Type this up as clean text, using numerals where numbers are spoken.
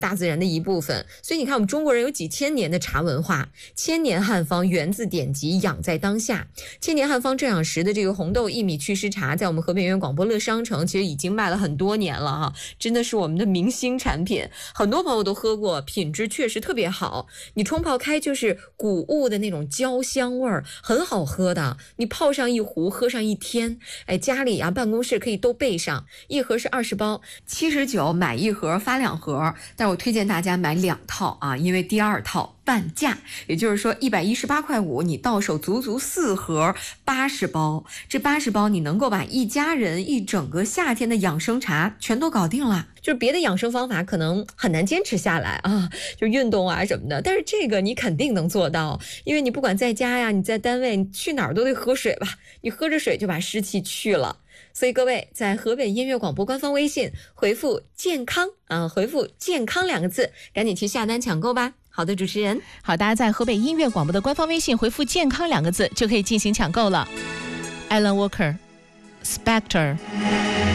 大自然的一部分。所以你看，我们中国人有几千年的茶文化，千年汉方源自典籍，养在当下。千年汉方正养食的这个红豆薏米祛湿茶，在我们河北园广播乐商城其实已经卖了很多年了哈，真的是我们的明星产品，很多朋友都喝过，品质确实特别好。你冲泡开就是谷物的那种焦香味儿，很好喝的。你泡上一壶，喝上一天，哎，家里啊办公室可以都备上。一盒是20包，79买一盒发2盒，但我推荐大家买2套啊，因为第2套半价，也就是说118.5块，你到手足4盒80包，这80包你能够把一家人一整个夏天的养生茶全都搞定了。就是别的养生方法可能很难坚持下来啊，就运动啊什么的，但是这个你肯定能做到，因为你不管在家呀，你在单位，你去哪儿都得喝水吧，你喝着水就把湿气去了。所以各位在河北音乐广播官方微信回复健康回复健康2个字，赶紧去下单抢购吧。好的，主持人。 好，大家在河北音乐广播的官方微信回复健康2个字就可以进行抢购了。Alan Walker Spectre